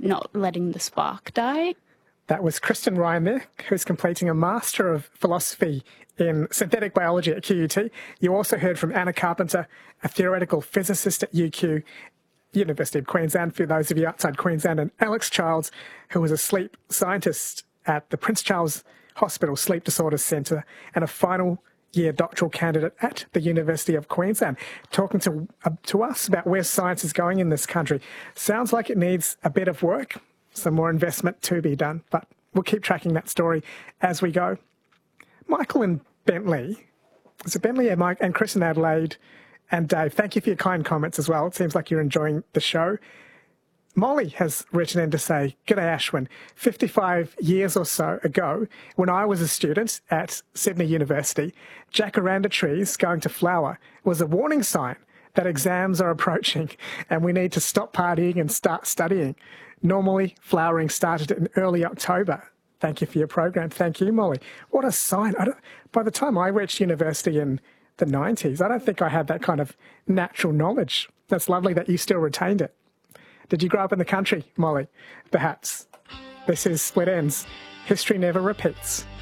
not letting the spark die. That was Kristen Ryan there, who's completing a Master of Philosophy in Synthetic Biology at QUT. You also heard from Anna Carpenter, a theoretical physicist at UQ, University of Queensland, for those of you outside Queensland, and Alex Childs, who was a sleep scientist at the Prince Charles Hospital Sleep Disorders Centre and a final year doctoral candidate at the University of Queensland, talking to us about where science is going in this country. Sounds like it needs a bit of work, some more investment to be done, but we'll keep tracking that story as we go. Michael and Bentley, Mike and Chris in Adelaide and Dave, thank you for your kind comments as well. It seems like you're enjoying the show. Molly has written in to say, "G'day Ashwin, 55 years or so ago, when I was a student at Sydney University, jacaranda trees going to flower was a warning sign that exams are approaching and we need to stop partying and start studying. Normally, flowering started in early October. Thank you for your program." Thank you, Molly. What a sign. By the time I reached university in the 90s, I don't think I had that kind of natural knowledge. That's lovely that you still retained it. Did you grow up in the country, Molly? Perhaps. This is Split Ends. History never repeats.